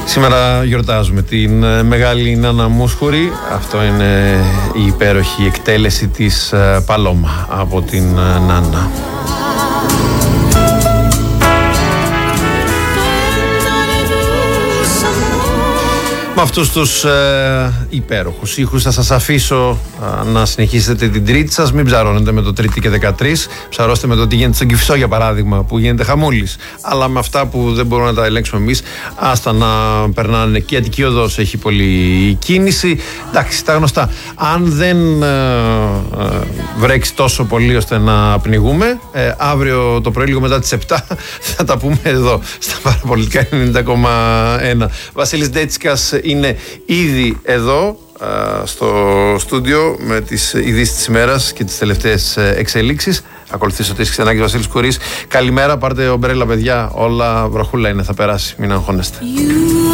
Σήμερα γιορτάζουμε την μεγάλη Νάνα Μούσχουρη. Αυτό είναι η υπέροχη εκτέλεση της Παλώμα από την Νάνα. Με αυτούς τους υπέροχους ήχους θα σας αφήσω να συνεχίσετε την Τρίτη σας. Μην ψαρώνετε με το Τρίτη και 13. Ψαρώστε με το τι γίνεται στον Κηφισό, για παράδειγμα, που γίνεται χαμούλης. Αλλά με αυτά που δεν μπορούμε να τα ελέγξουμε εμείς, άστα να περνάνε. Και η Αττική Οδός έχει πολλή κίνηση. Εντάξει, τα γνωστά. Αν δεν βρέξει τόσο πολύ ώστε να πνιγούμε, αύριο το πρωί, λίγο μετά τις 7, θα τα πούμε εδώ στα Παραπολιτικά 90,1. Βασίλης Ντέτσικας είναι ήδη εδώ στο στούντιο με τις ειδήσεις της ημέρας και τις τελευταίες εξελίξεις. Ακολουθεί ο Σωτήρης Ξενάκης, Βασίλης Κουρής. Καλημέρα, πάρτε ομπρέλα παιδιά, όλα βροχούλα είναι, θα περάσει, μην αγχώνεστε.